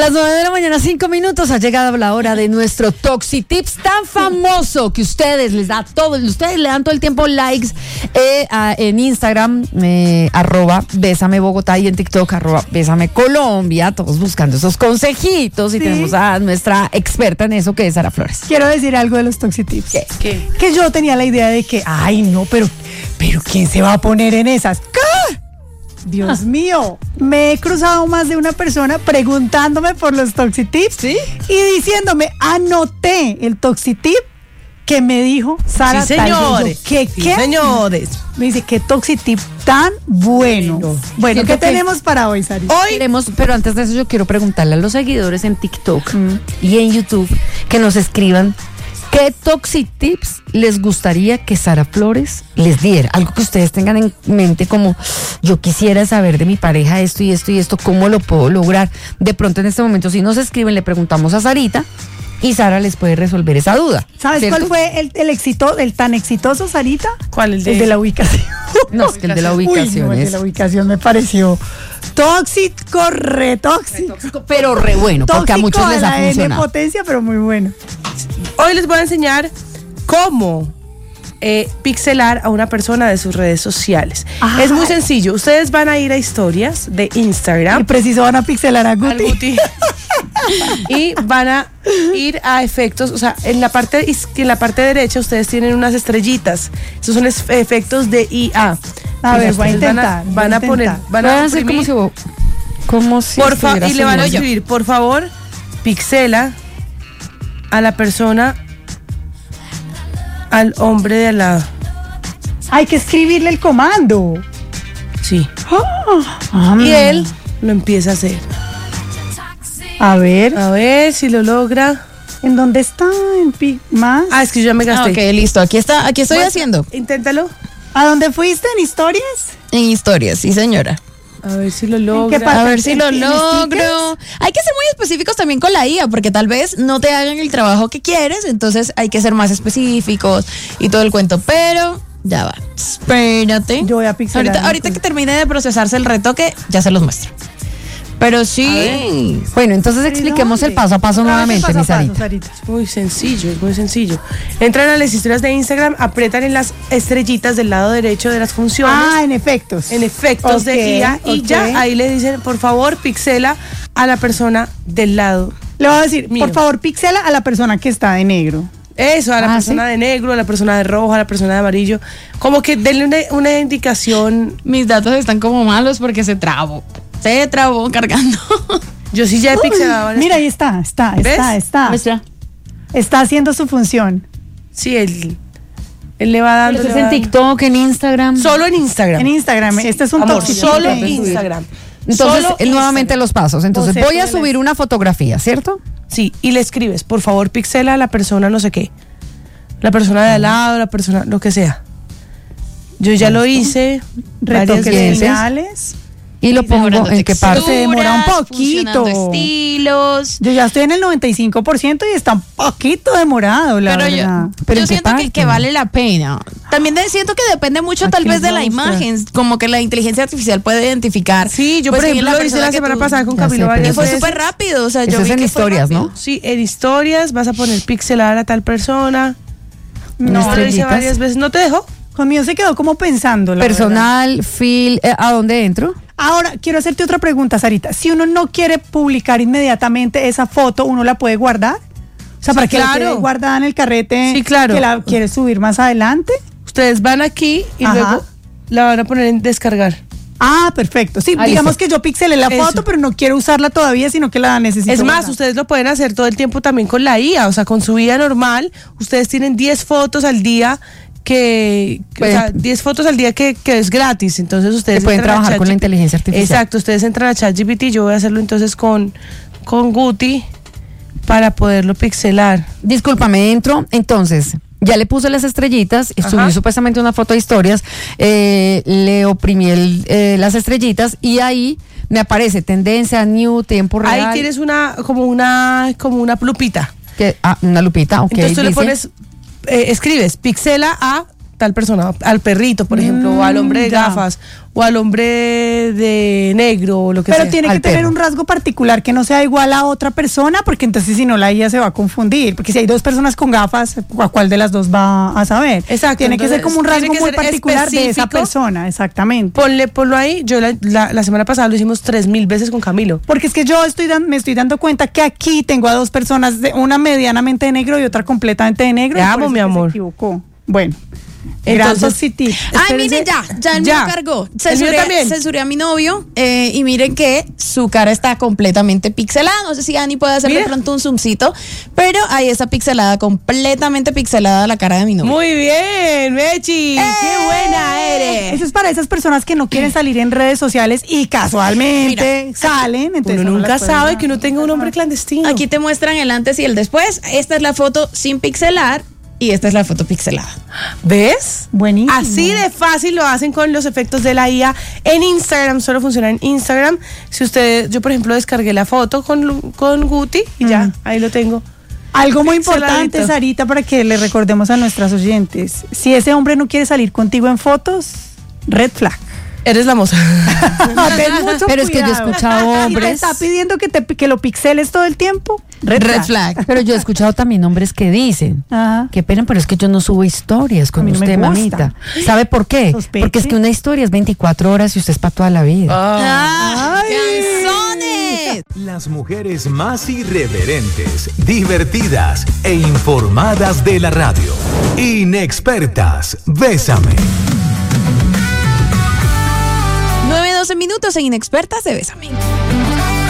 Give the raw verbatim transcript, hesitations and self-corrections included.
Las nueve de la mañana, cinco minutos, ha llegado la hora de nuestro Toxitips tan famoso que ustedes les da todo, ustedes le dan todo el tiempo likes eh, a, en Instagram, eh, arroba Bésame Bogotá, y en TikTok, arroba Bésame Colombia, todos buscando esos consejitos, y sí. tenemos a nuestra experta en eso, que es Sara Flores. Quiero decir algo de los Toxitips. ¿Qué? ¿Qué? Que yo tenía la idea de que, ay no, pero, pero ¿quién se va a poner en esas? ¿Qué? Dios mío, me he cruzado más de una persona preguntándome por los Toxitips, ¿sí? Y diciéndome, anoté el Toxitip que me dijo Sara. Sí, señores. ¿Qué, sí, qué? señores. Me dice, qué Toxitip tan bueno. Bueno, Bueno, ¿qué siento que- tenemos para hoy, Sari? Hoy Queremos, pero antes de eso yo quiero preguntarle a los seguidores en TikTok Mm. y en YouTube que nos escriban qué Toxitips les gustaría que Sara Flores les diera. Algo que ustedes tengan en mente como, yo quisiera saber de mi pareja esto y esto y esto, ¿cómo lo puedo lograr? De pronto en este momento, si nos escriben, le preguntamos a Sarita y Sara les puede resolver esa duda. ¿Sabes ¿cierto? cuál fue el, el, éxito, el tan exitoso, Sarita? ¿Cuál? El de, El de la ubicación. No, es que el de la Uy, ubicación no, el de es la ubicación me pareció tóxico, retóxico. tóxico, pero re bueno, porque a muchos les ha de la N funcionado. potencia, pero muy bueno. Hoy les voy a enseñar cómo eh, pixelar a una persona de sus redes sociales. Ay. Es muy sencillo. Ustedes van a ir a historias de Y Instagram. preciso van a pixelar a al Guti. Guti. Y van a ir a efectos, o sea, en la parte is- en la parte derecha ustedes tienen unas estrellitas. Esos son es- efectos de I A. A ver, voy a Ustedes van intentar, voy a Van a, poner, intentar. van Van a a hacer como imprimir, si, vo- como si por fa- estuviera y le van a soñando. escribir, por favor, pixela a la persona, al hombre de al lado. Hay que escribirle el comando. Sí. Ah, Y él lo empieza a hacer. A ver, A ver si lo logra. ¿en dónde está? ¿En pi- más? Ah, es que yo ya me Ah, gasté. ok, listo. Aquí está, aquí estoy Muestra- haciendo. Inténtalo. ¿A dónde fuiste? ¿En historias? En historias, sí, señora. A ver si lo logra. qué parte? A ver si lo ¿En- en logro. stickers? Hay que ser muy específicos también con la I A, porque tal vez no te hagan el trabajo que quieres, entonces hay que ser más específicos y todo el cuento. Pero ya va, espérate. Yo voy a pixelar Ahorita, una ahorita cosa. que termine de procesarse el retoque, ya se los muestro. Pero sí. Bueno, entonces expliquemos el paso a paso Otra vez el nuevamente, paso a mi paso, Sarita. Sarita. Es muy sencillo, es muy sencillo. Entran a las historias de Instagram, aprietan en las estrellitas del lado derecho de las funciones, Ah, en efectos. en efectos de Ok, I A, y ok. ya ahí le dicen, por favor, pixela a la persona del lado. Le voy a decir, Mío. por favor, pixela a la persona que está de negro. Eso, a la Ah, persona ¿sí? de negro, a la persona de rojo, a la persona de amarillo. Como que denle una, una indicación. Mis datos están como malos porque se trabó. Se trabó cargando. Yo sí ya he pixelado. en Mira, ahí está, está, ¿Ves? está, está. Muestra. Está haciendo su función. Sí, él, él le va dando. Pero le es va en dando. TikTok, en Instagram. Solo en Instagram. En Instagram, este es un Amor, toxitip solo de Instagram. Entonces, Solo eh, nuevamente Instagram. los pasos. Entonces, Boceto voy a de subir la- una fotografía, ¿cierto? Sí, y le escribes, por favor, pixela a la persona no sé qué. La persona de al lado, la persona, lo que sea. Yo ya lo hice varias Retoques veces. finales. Y lo pongo Mejorando en qué parte. Se demora un poquito. funcionando estilos. Yo ya estoy en el noventa y cinco por ciento y está un poquito demorado, la Pero yo, verdad. Pero yo ¿en qué siento que, parte? que vale la pena. También de- siento que depende mucho Aquí tal vez les de voy a la mostrar. imagen, como que la inteligencia artificial puede identificar. Sí, yo pues, por quién es ejemplo lo hice persona la que semana tú- pasada con Ya Camilo sé, pero varias Y fue veces. súper rápido, o sea, Eso yo es vi en que fue historias, rápido. ¿no? Sí, en historias vas a poner pixelar a tal persona. No, No, lo hice estrellitas. varias veces. ¿No te dejó? Conmigo se quedó como pensando. la verdad. Personal, fil, eh, ¿a dónde entro? Ahora, quiero hacerte otra pregunta, Sarita. Si uno no quiere publicar inmediatamente esa foto, ¿uno la puede guardar? O sea, Sí, para que la claro. quede guardada en el carrete. Sí, claro. Que la quieres subir más adelante. Ustedes van aquí y Ajá. luego la van a poner en descargar. Ah, perfecto. Sí, Ah, digamos listo. que yo pixelé la Eso. foto, pero no quiero usarla todavía, sino que la necesito. Es más, guardar. ustedes lo pueden hacer todo el tiempo también con la I A, o sea, con su vida normal. Ustedes tienen diez fotos al día que, que- o sea, Pueden- diez fotos al día que, que es gratis. Entonces ustedes Que pueden entran a trabajar con la ChatGPT. inteligencia artificial. Exacto, ustedes entran a ChatGPT, yo voy a hacerlo entonces con, con Guti para poderlo pixelar. Discúlpame, entro. Entonces, ya le puse las estrellitas, y subí Ajá. supuestamente una foto de historias, eh, le oprimí el, eh, las estrellitas y ahí me aparece tendencia, new, tiempo real. Ahí tienes una, como una, como una plupita. Que, ah, una lupita, ok. Entonces tú le dice- pones, eh, escribes pixela a tal persona, al perrito, por ejemplo, o al hombre de ya. gafas, o al hombre de negro, o lo que Pero sea. tiene Al que tener perro. un rasgo particular que no sea igual a otra persona, porque entonces si no la I A se va a confundir. Porque si hay dos personas con gafas, ¿a cuál de las dos va a saber? Exacto, Tiene que ser entonces, como un tiene rasgo que muy ser particular de esa específico. persona, exactamente. Ponle, ponlo ahí. Yo la, la, la semana pasada lo hicimos tres mil veces con Camilo. Porque es que yo estoy dan- me estoy dando cuenta que aquí tengo a dos personas, de, una medianamente de negro y otra completamente de negro. Te y por amo, eso mi es que amor. Se equivocó. Bueno, Entonces- gracias, Citi. Ay, Espérense. miren ya, ya el Ya. mío cargó. El mío Censuré, también. censuré a mi novio eh, y miren que su cara está completamente pixelada. No sé si Ani puede hacer Mira. de pronto un zoomcito, pero ahí está pixelada, completamente pixelada la cara de mi novio. Muy bien, Mechi. ¡Qué buena eres! Eso es para esas personas que no quieren salir en redes sociales y casualmente salen. Entonces Uno no nunca las pueden sabe dar. que uno tenga un hombre clandestino. Aquí te muestran el antes y el después. Esta es la foto sin pixelar y esta es la foto pixelada. ¿Ves? Buenísimo. Así de fácil lo hacen con los efectos de la I A en Instagram, solo funciona en Instagram. Si ustedes, yo por ejemplo descargué la foto con, Lu- con Guti y ya, ahí lo tengo. Algo muy Pixeladito. importante, Sarita, para que le recordemos a nuestras oyentes. Si ese hombre no quiere salir contigo en fotos, red flag. Eres la moza. Ten mucho Pero es que yo he cuidado. escuchado Si te hombres- está pidiendo que, te, que lo pixeles todo el tiempo, red, Red flag. Pero yo he escuchado también hombres que dicen, Ajá. qué pena, pero es que yo no subo historias A con mí no me usted, gusta. mamita. ¿Sabe por qué? Sospeche. Porque es que una historia es veinticuatro horas y usted es para toda la vida. ¡Ah! Ay. ¡Canzones! Las mujeres más irreverentes, divertidas e informadas de la radio. Inexpertas, Bésame. nueve doce minutos en Inexpertas de Bésame.